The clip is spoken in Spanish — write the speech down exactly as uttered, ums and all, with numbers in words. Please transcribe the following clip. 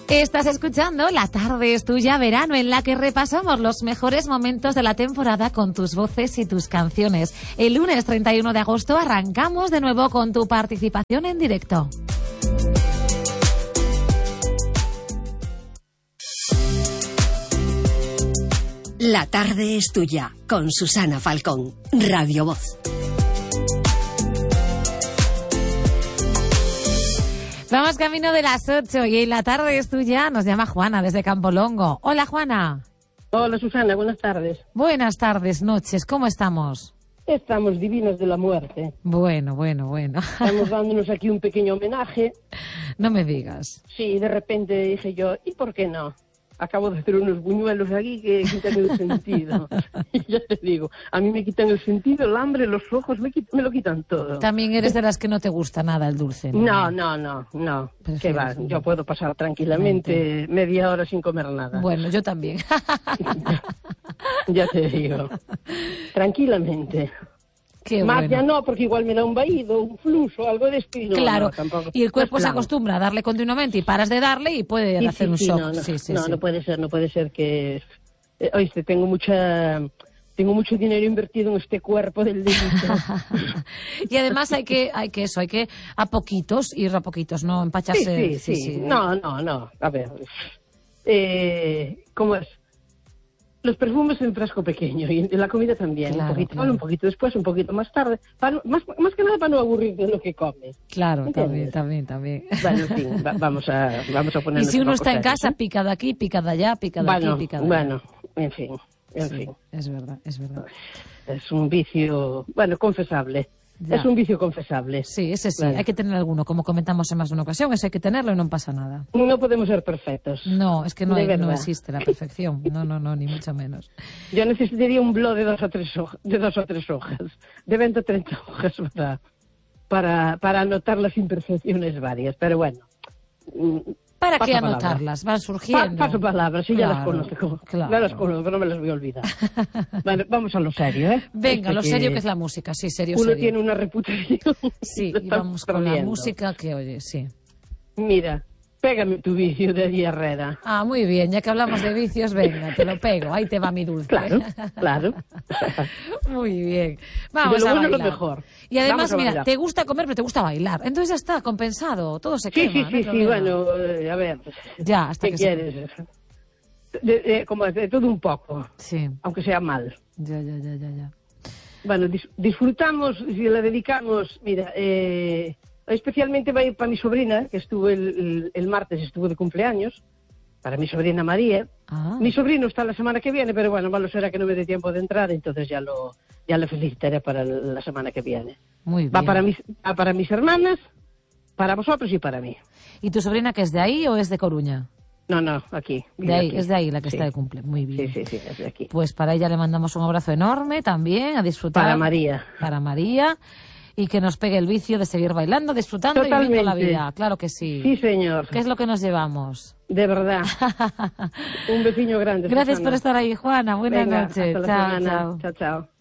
Estás escuchando La Tarde es Tuya Verano, en la que repasamos los mejores momentos de la temporada con tus voces y tus canciones. El lunes treinta y uno de agosto arrancamos de nuevo con tu participación en directo. La Tarde es Tuya, con Susana Falcón, Radio Voz. Vamos camino de las ocho y en La Tarde es Tuya nos llama Juana desde Campolongo. Hola, Juana. Hola, Susana, buenas tardes. Buenas tardes, noches, ¿cómo estamos? Estamos divinos de la muerte. Bueno, bueno, bueno. Estamos dándonos aquí un pequeño homenaje. No me digas. Sí, de repente dije yo, ¿y por qué no? Acabo de hacer unos buñuelos aquí que quitan el sentido. Y ya te digo, a mí me quitan el sentido, el hambre, los ojos, me, quit- me lo quitan todo. También eres de las que no te gusta nada el dulce, ¿no? No, no, no, no. ¿Qué va? Yo puedo pasar tranquilamente media hora sin comer nada. Bueno, yo también. Ya te digo. Tranquilamente. Qué Más bueno. ya no, porque igual me da un vaído, un flujo, algo de estilo. Claro, no, tampoco. y el cuerpo No es se plan. acostumbra a darle continuamente y paras de darle y puede Sí, hacer sí, un sí, shock. No, no, sí, sí, no, sí. no puede ser, no puede ser que... Eh, oíste, tengo mucha... Tengo mucho dinero invertido en este cuerpo del delito. Y además hay que, hay que eso, hay que a poquitos, ir a poquitos, no Sí, empacharse. sí, sí, No, no, no. A ver. Eh, ¿Cómo es? Los perfumes en frasco pequeño y la comida también. Claro, un poquito, claro. un poquito después, un poquito más tarde. Para no- más, más que nada para no aburrirte de lo que comes. Claro, ¿Entiendes? también, también, también. Bueno, en fin, va- vamos a, vamos a Y ponernos si uno un está poco en serios, casa, ¿eh? pica de aquí, pica de allá, pica de Bueno, aquí, pica de bueno, allá. en fin, en Sí, fin. es verdad, es verdad. Es un vicio, bueno, confesable. Ya. Es un vicio confesable. Sí, ese sí, Claro. hay que tener alguno, como comentamos en más de una ocasión, ese hay que tenerlo y no pasa nada. No podemos ser perfectos. No, es que no, De hay, no verdad. existe la perfección, no, no, no, ni mucho menos. Yo necesitaría un blog de dos o tres hojas, de dos o tres hojas, de veinte o treinta hojas para, para, para anotar las imperfecciones varias. Pero bueno, mm, ¿Para Paso qué palabra. anotarlas? Van pa- surgiendo. paso palabras, sí, ya las Claro, conozco. claro. Ya las conozco, no me las voy a olvidar. Bueno, vamos a lo serio, ¿eh? Venga, Este lo serio que es la música, sí, serio, Uno serio. tiene una reputación. Sí, Lo y estamos vamos con la perdiendo. música que oye, sí. Mira, pégame tu vicio de Eddie Herrera. Ah, muy bien, ya que hablamos de vicios, venga, te lo pego, ahí te va mi dulce. Claro, claro. Muy bien. Vamos De lo a bueno lo bailar. mejor. Y además, Vamos a mira, bailar. te gusta comer, pero te gusta bailar. Entonces ya está, compensado, todo se Sí, quema. sí, no hay sí, sí, problema. bueno, eh, a ver. Ya, hasta ¿Qué que se- quieres? De, de- como de todo un poco, Sí, aunque sea mal. ya, ya, ya, ya, ya. Bueno, dis- disfrutamos, si le dedicamos, mira, eh, especialmente va a ir para mi sobrina, que estuvo el, el- el martes, estuvo de cumpleaños, para mi sobrina María. Ah, Mi sobrino está la semana que viene, pero bueno, malo será que no me dé tiempo de entrar, entonces ya lo ya le felicitaré para la semana que viene. muy bien. Va para mis, va para mis hermanas, para vosotros y para mí. ¿Y tu sobrina que es de ahí o es de Coruña? No, no, aquí. De vive ahí, aquí. es de ahí la que Sí. está de cumple. Muy bien. Sí, sí, sí, es de aquí. Pues para ella le mandamos un abrazo enorme también, a disfrutar. Para María. Para María. Y que nos pegue el vicio de seguir bailando, disfrutando y viviendo la Totalmente. vida. Claro que sí. Sí, señor. ¿Qué es lo que nos llevamos? De verdad. Un vecino grande. Gracias Susana. por estar ahí, Juana. Buenas Venga, noches. hasta la Chao, semana. chao. Chao, chao.